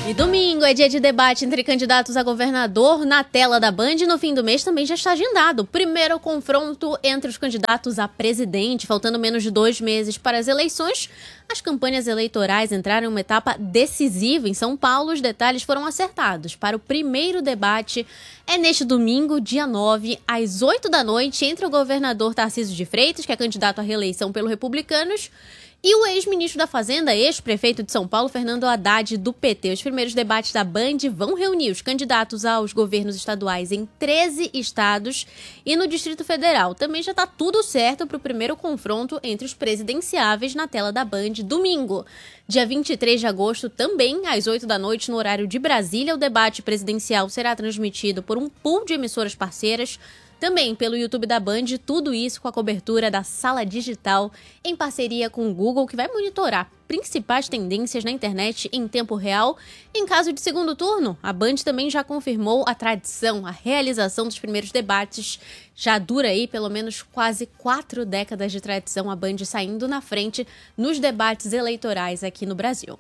E domingo é dia de debate entre candidatos a governador na tela da Band. No fim do mês também já está agendado o primeiro confronto entre os candidatos a presidente. Faltando menos de 2 meses para as eleições, as campanhas eleitorais entraram em uma etapa decisiva em São Paulo. Os detalhes foram acertados para o primeiro debate. É neste domingo, dia 9, às 8 da noite, entre o governador Tarcísio de Freitas, que é candidato à reeleição pelo Republicanos, e o ex-ministro da Fazenda, ex-prefeito de São Paulo, Fernando Haddad, do PT. Os primeiros debates da Band vão reunir os candidatos aos governos estaduais em 13 estados e no Distrito Federal. Também já está tudo certo para o primeiro confronto entre os presidenciáveis na tela da Band, domingo. Dia 23 de agosto, também às 8 da noite, no horário de Brasília, o debate presidencial será transmitido por um pool de emissoras parceiras, também pelo YouTube da Band, tudo isso com a cobertura da Sala Digital, em parceria com o Google, que vai monitorar principais tendências na internet em tempo real. Em caso de segundo turno, a Band também já confirmou a tradição, a realização dos primeiros debates. Já dura aí pelo menos quase 4 décadas de tradição, a Band saindo na frente nos debates eleitorais aqui no Brasil.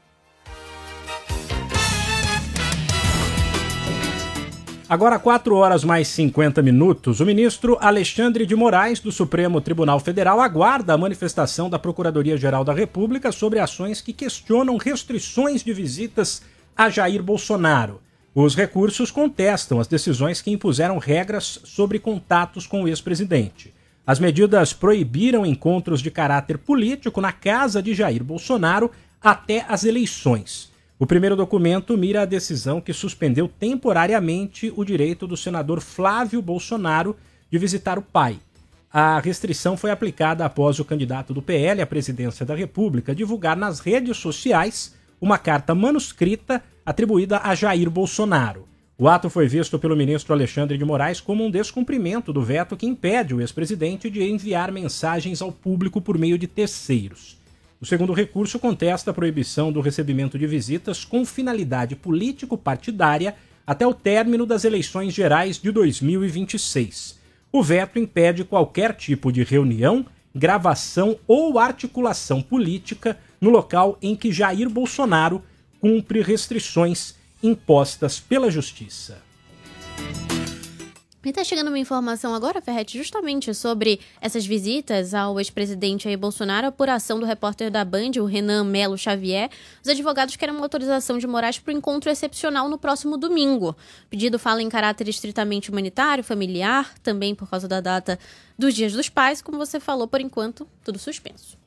Agora, 4h mais 50, o ministro Alexandre de Moraes, do Supremo Tribunal Federal, aguarda a manifestação da Procuradoria-Geral da República sobre ações que questionam restrições de visitas a Jair Bolsonaro. Os recursos contestam as decisões que impuseram regras sobre contatos com o ex-presidente. As medidas proibiram encontros de caráter político na casa de Jair Bolsonaro até as eleições. O primeiro documento mira a decisão que suspendeu temporariamente o direito do senador Flávio Bolsonaro de visitar o pai. A restrição foi aplicada após o candidato do PL à presidência da República divulgar nas redes sociais uma carta manuscrita atribuída a Jair Bolsonaro. O ato foi visto pelo ministro Alexandre de Moraes como um descumprimento do veto que impede o ex-presidente de enviar mensagens ao público por meio de terceiros. O segundo recurso contesta a proibição do recebimento de visitas com finalidade político-partidária até o término das eleições gerais de 2026. O veto impede qualquer tipo de reunião, gravação ou articulação política no local em que Jair Bolsonaro cumpre restrições impostas pela Justiça. E tá chegando uma informação agora, Ferretti, justamente sobre essas visitas ao ex-presidente Jair Bolsonaro, a apuração do repórter da Band, o Renan Melo Xavier. Os advogados querem uma autorização de Moraes para o encontro excepcional no próximo domingo. O pedido fala em caráter estritamente humanitário, familiar, também por causa da data dos Dias dos Pais. Como você falou, por enquanto, tudo suspenso.